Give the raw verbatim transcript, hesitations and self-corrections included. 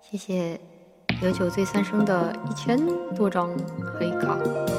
谢谢有酒醉三生的一千多张黑卡。